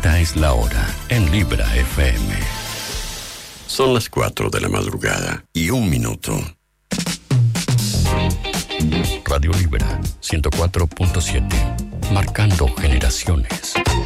Esta es la hora en Libra FM. Son las 4 de la madrugada y 1 minuto. Radio Libra 104.7, marcando generaciones.